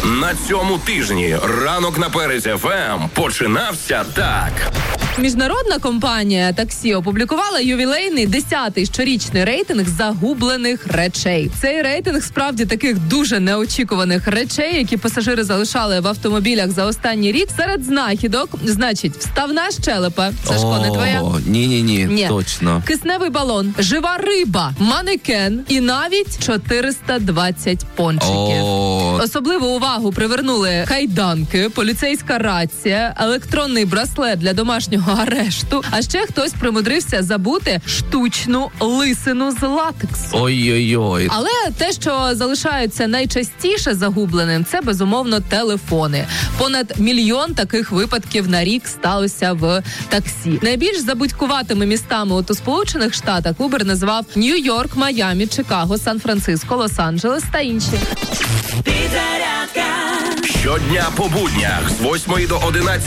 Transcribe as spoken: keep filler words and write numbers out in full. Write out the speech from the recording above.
На цьому тижні ранок на Перезі еф ем починався так. Міжнародна компанія таксі опублікувала ювілейний десятий щорічний рейтинг загублених речей. Цей рейтинг справді таких дуже неочікуваних речей, які пасажири залишали в автомобілях за останній рік. Серед знахідок, значить, вставна щелепа, Сашко, не твоя? Ні-ні-ні, Ні. точно. Кисневий балон, жива риба, манекен і навіть чотириста двадцять пончиків. О. Особливу увагу привернули кайданки, поліцейська рація, електронний браслет для домашнього арешту. А ще хтось примудрився забути штучну лисину з латексу. Ой-ой-ой. Але те, що залишаються найчастіше загубленим, це, безумовно, телефони. Понад мільйон таких випадків на рік сталося в таксі. Найбільш забудькуватими містами от у Сполучених Штатах Uber назвав Нью-Йорк, Майамі, Чикаго, Сан-Франциско, Лос-Анджелес та інші. Щодня по буднях з восьмої до одинадцятої